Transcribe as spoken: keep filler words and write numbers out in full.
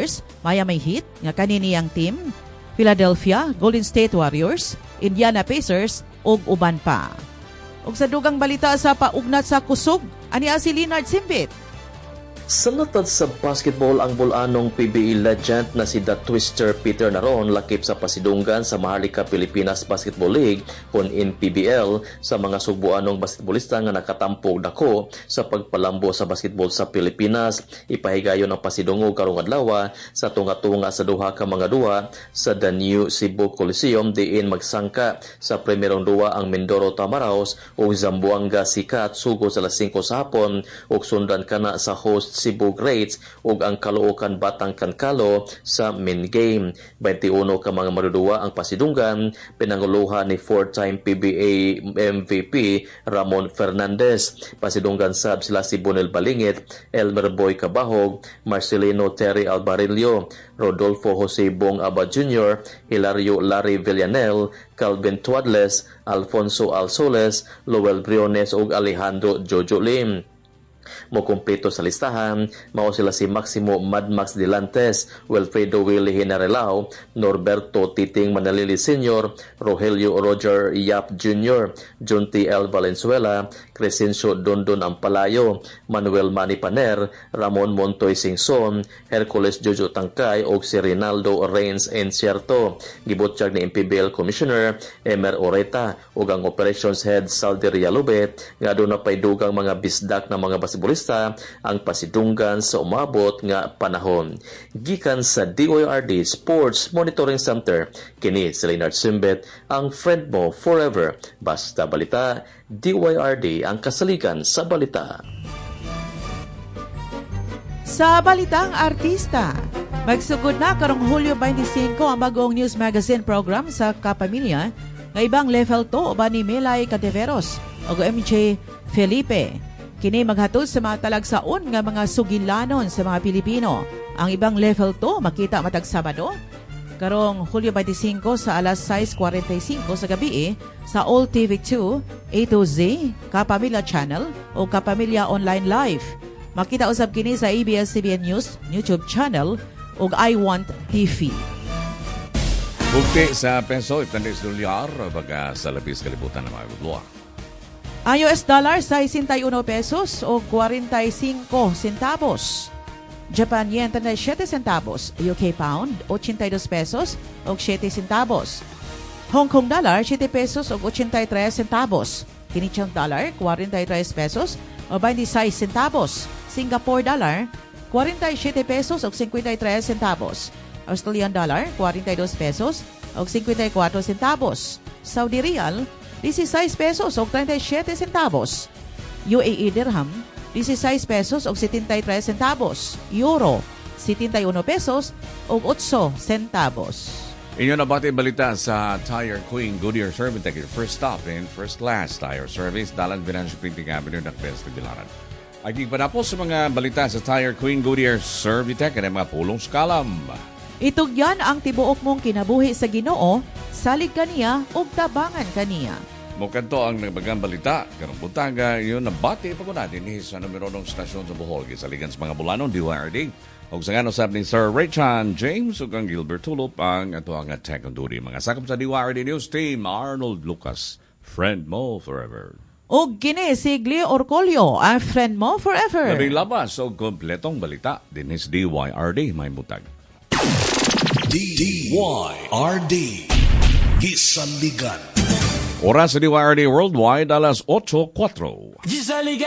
Pacers, Miami Heat, nga kaniniyang team, Philadelphia, Golden State Warriors, Indiana Pacers, ug uban pa. Ug sa dugang balita sa paugnat sa kusog, ania si Leonard Simbit. Sa latad sa basketball, ang bulanong P B A legend na si The Twister Peter Naron lakip sa pasidunggan sa Maharlika Pilipinas Basketball League kung in P B L sa mga subuanong basketballista nga nakatampog dako sa pagpalambo sa basketball sa Pilipinas. Ipahigayon ang pasidungog karong adlaw sa tunga-tunga sa duha ka mga duwa sa The New Cebu Coliseum diin magsangka sa primerong duwa ang Mindoro Tamaraos ug Zamboanga Sikat sugod sa alas singko sa hapon ug sundan kana sa host Cebu Greats ug ang Caloocan Batang Kankalo sa main game. twenty-one ka mga maduduwa ang pasidunggan, pinanguluhan ni four-time P B A M V P Ramon Fernandez. Pasidunggan sab sila si Bonel Balingit, Elmer Boy Cabahog, Marcelino Terry Albarillo, Rodolfo Jose Bong Aba Junior, Hilario Larry Villanel, Calvin Tuadles, Alfonso Alsoles, Lowell Briones ug Alejandro Jojo Lim. Mo kumpleto sa listahan, mao sila si Maximo Madmax Dilantes, Wilfredo Willie Hinarelao, Norberto Titing Manalili Senior, Rogelio Roger Yap Junior, Junti L. Valenzuela, Crescencio Dondon Ampalayo, Manuel Manny Paner, Ramon Montoy Singson, Hercules Jojo Tangkay ug si Rinaldo Reigns Encierto. Gibutyag ni M P B L Commissioner Emer Oreta ug ang Operations Head Saldi Rialube nga doon na pay dugang mga bisdak na mga basketballista ang pasidunggan sa umabot nga panahon. Gikan sa D O Y R D Sports Monitoring Center, kini si Leonard Simbet, ang friend mo forever. Basta balita, D O Y R D ang kasaligan sa balita. Sa balitang artista, magsugod na karong Hulyo twenty-five ang bagong news magazine program sa Kapamilya nga ibang level two uban ni Melay Cateveros ug M J Felipe. Kini maghatod sa mga talagsaon nga mga sugilanon sa mga Pilipino. Ang ibang level two makita matag Sabado karong Hulyo twenty-five sa alas sais kuwarenta y singko sa gabi sa All T V two, A to Z, Kapamilya Channel o Kapamilya Online Live. Makita usab kini sa A B S C B N News YouTube channel ug I Want T V. Bukti sa peso, itandis dolyar, baga sa labis kalibutan ng mga budwa. Ang U S dollar sa sixty-one pesos o forty-five centavos. Japan yen thirty-seven centavos. U K pound eighty-two pesos o seven centavos. Hong Kong dollar seven pesos o eighty-three centavos. Canadian dollar forty-three pesos o twenty-six centavos. Singapore dollar forty-seven pesos o fifty-three centavos. Australian dollar forty-two pesos o fifty-four centavos. Saudi Riyal sixteen pesos o thirty-seven centavos. U A E dirham sixteen pesos o setenta y tres centavos. Euro setenta y uno pesos o eight centavos. Inyo na bati balita sa Tire Queen Goodyear Service. Take your first stop in first class tire service. Dalan Financial Printing Avenue ng Best Bilaran. Aging pa na po sa mga balita sa Tire Queen Goodyear Service. Take ang mga pulong skalam. Itugyan ang tibuok mong kinabuhi sa Ginoo, salig kaniya o tabangan kaniya. Mukanto ang nagbagang balita, karong butaga, yun nabati pa ko natin sa numero ng stasyon sa Bohol. Saligan sa mga bulanon, D Y R D. O sa nga sab ni Sir Raychan James ug ang Gilbert Tulop ang ato ang attack on duty. Mga sakop sa D Y R D News Team, Arnold Lucas, friend mo forever. O gini si Gleo Orcolio, ang friend mo forever. Labing labas o kompletong balita, din is D Y R D, may butag. D Y R D Gisaligan. Oras sa D Y R D Worldwide, alas eight oh four. Gisaligan.